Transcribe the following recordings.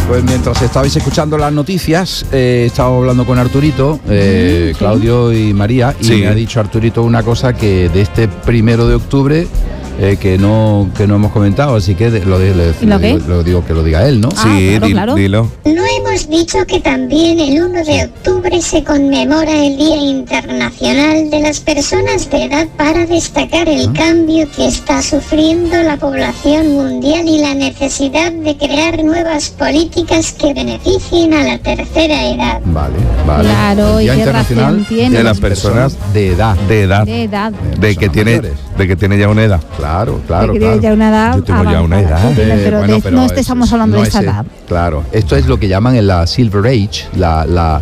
Pues mientras estabais escuchando las noticias, estaba hablando con Arturito, Claudio y María, y me ha dicho Arturito una cosa que de este 1 de octubre que no hemos comentado, así que lo digo que lo diga él, ¿no? Sí, claro. Dilo. No hemos dicho que también el 1 de octubre se conmemora el Día Internacional de las Personas de Edad para destacar el cambio que está sufriendo la población mundial y la necesidad de crear nuevas políticas que beneficien a la tercera edad. Vale. Claro, el Día y qué Internacional razón tiene. de las personas de edad. De que tiene ya una edad. Claro. Que tiene ya una edad. Yo tengo ya una edad. Pero no estamos hablando de esa edad. Claro, esto es lo que llaman en la Silver Age, la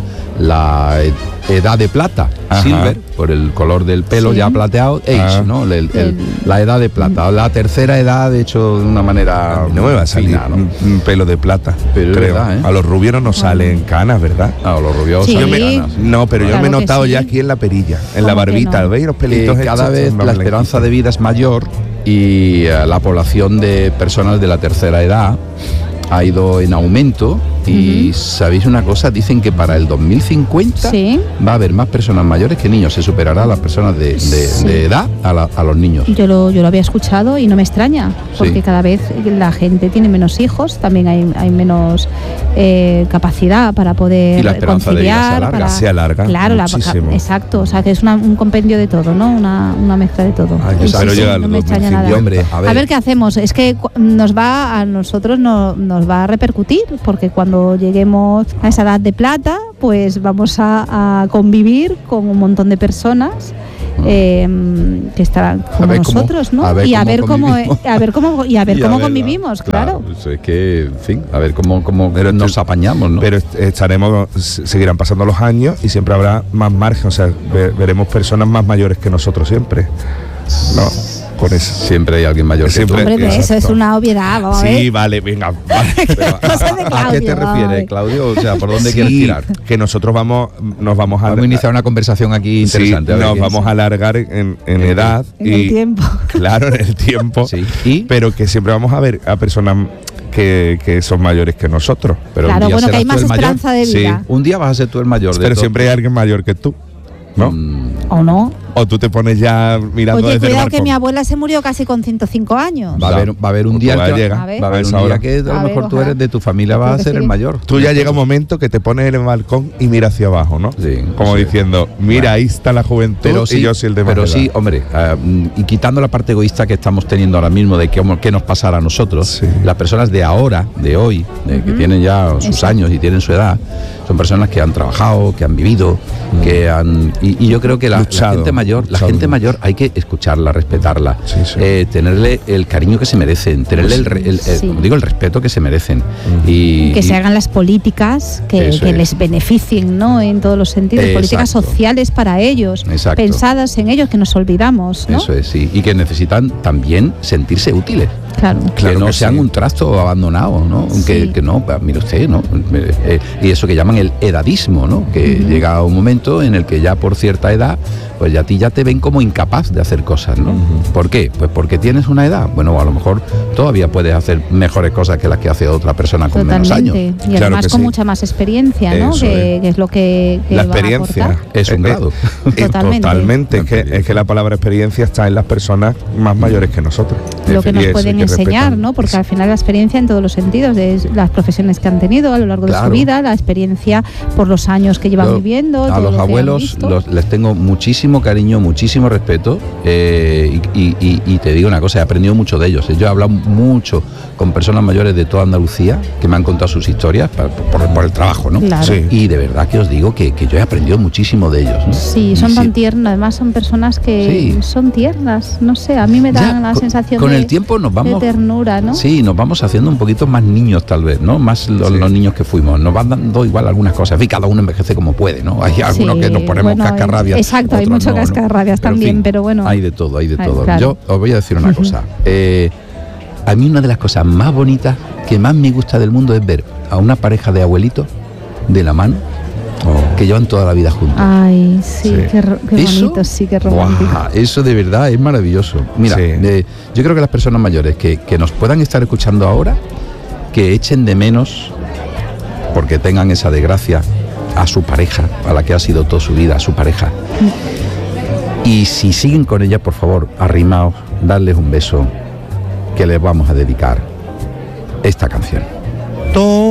edad de plata. Ajá. Silver, por el color del pelo ya plateado, Age, ¿no? La edad de plata. La tercera edad, hecho de una manera... No me va a salir fina, ¿no? un pelo de plata, pero creo. Verdad, A los rubios no salen canas, ¿verdad? A los rubios Sí. salen canas. No, pero yo me he notado ya aquí en la perilla, en la barbita, no? ¿veis los pelitos? Cada vez la esperanza de vida es mayor y la población de personas de la tercera edad ha ido en aumento y ¿sabéis una cosa? Dicen que para el 2050 va a haber más personas mayores que niños, se superará a las personas de edad a los niños. Yo lo había escuchado y no me extraña, porque cada vez la gente tiene menos hijos, también hay menos capacidad para poder y la esperanza conciliar, de vida se alarga claro, muchísimo. Exacto, o sea que es un compendio de todo, ¿no? Una mezcla de todo. Pero llega no me extraña nada. Hombre, a ver qué hacemos, es que a nosotros nos va a repercutir, porque cuando lleguemos a esa edad de plata, pues vamos a convivir con un montón de personas que estarán como nosotros, ¿no? Y a ver cómo convivimos, claro. Eso es que, en fin, a ver cómo nos apañamos, ¿no? Pero seguirán pasando los años y siempre habrá más margen, o sea, veremos personas más mayores que nosotros siempre, ¿no? Con eso. Siempre hay alguien mayor que tú. Hombre, eso es una obviedad, vamos a ver. Sí, vale, venga. Pero ¿a qué te refieres, Claudio? O sea, ¿por dónde quieres tirar? Que nosotros vamos a iniciar una conversación aquí interesante. Sí, nos vamos a alargar en edad. En el tiempo. Claro, en el tiempo. Sí. Pero que siempre vamos a ver a personas que son mayores que nosotros. Pero claro, bueno, que hay más esperanza de vida. Sí, un día vas a ser tú el mayor. Pero siempre hay alguien mayor que tú, ¿no? ¿O no? O tú te pones ya mirando Oye, desde el cuidado balcón. que mi abuela se murió casi con 105 años. Va a haber un día que a lo mejor tú eres de tu familia, vas a ser el mayor. Tú ya llega un momento que te pones en el balcón y miras hacia abajo, ¿no? Sí. Como diciendo, mira, ahí está la juventud y yo soy el de más edad. Sí, hombre, y quitando la parte egoísta que estamos teniendo ahora mismo de qué nos pasará a nosotros, las personas de ahora, de hoy, que tienen ya sus años y tienen su edad, son personas que han trabajado, que han vivido, que han... Y yo creo que la gente mayor hay que escucharla, respetarla, tenerle el cariño que se merecen, tenerle el respeto que se merecen. Y que se hagan las políticas que les beneficien, ¿no? En todos los sentidos, políticas sociales para ellos, pensadas en ellos, que nos olvidamos, ¿no? Eso es, sí. Y que necesitan también sentirse útiles. Claro. Que no sean un trasto abandonado, ¿no? Que no, mire usted, ¿no? Y eso que llaman el edadismo, ¿no? Que llega un momento en el que ya por cierta edad, pues ya a ti ya te ven como incapaz de hacer cosas, ¿no? ¿Por qué? Pues porque tienes una edad. Bueno, a lo mejor todavía puedes hacer mejores cosas que las que hace otra persona con menos años. Y además con mucha más experiencia, ¿no? Que es lo que la experiencia es un grado. Totalmente. Es que la palabra experiencia está en las personas más mayores que nosotros. Lo que nos pueden enseñar, ¿no? Porque al final la experiencia en todos los sentidos, de las profesiones que han tenido a lo largo de su vida, la experiencia por los años que llevan viviendo. A los abuelos les tengo muchísimo cariño, muchísimo respeto, y te digo una cosa, he aprendido mucho de ellos. Yo he hablado mucho con personas mayores de toda Andalucía que me han contado sus historias por el trabajo, ¿no? Claro. Sí. Y de verdad que os digo que yo he aprendido muchísimo de ellos, ¿no? Sí, son tan tiernos, además son personas que son tiernas, no sé, a mí me dan la sensación con de, el tiempo nos vamos, de ternura, ¿no? Sí, nos vamos haciendo un poquito más niños tal vez, ¿no? Más los niños que fuimos, nos van dando igual algunas cosas, en fin, cada uno envejece como puede, ¿no? Hay algunos que nos ponemos cascarrabias. Exacto, hay mucho cascarrabias también, en fin, pero bueno. Hay de todo, Claro. Yo os voy a decir una cosa. A mí una de las cosas más bonitas que más me gusta del mundo es ver a una pareja de abuelitos de la mano que llevan toda la vida juntos. Ay, sí, qué bonito, sí, qué romántico. Wow, eso de verdad es maravilloso. Mira, yo creo que las personas mayores que nos puedan estar escuchando ahora, que echen de menos porque tengan esa desgracia a su pareja, a la que ha sido toda su vida, a su pareja. Y si siguen con ella, por favor, arrimaos, darles un beso, que les vamos a dedicar esta canción.